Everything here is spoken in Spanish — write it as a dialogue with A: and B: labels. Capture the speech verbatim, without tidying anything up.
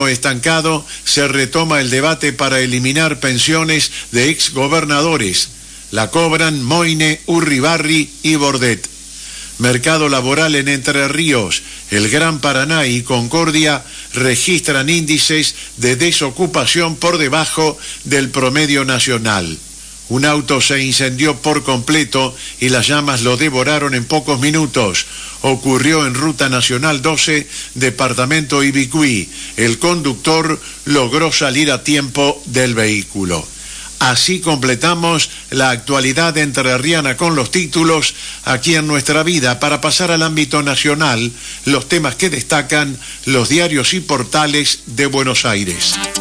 A: Estancado, se retoma el debate para eliminar pensiones de exgobernadores. La cobran Moine, Urribarri y Bordet. Mercado laboral en Entre Ríos. El Gran Paraná y Concordia registran índices de desocupación por debajo del promedio nacional. Un auto se incendió por completo y las llamas lo devoraron en pocos minutos. Ocurrió en Ruta Nacional doce, departamento Ibicuí. El conductor logró salir a tiempo del vehículo. Así completamos la actualidad entrerriana con los títulos aquí en Nuestra Vida. Para pasar al ámbito nacional, los temas que destacan los diarios y portales de Buenos Aires.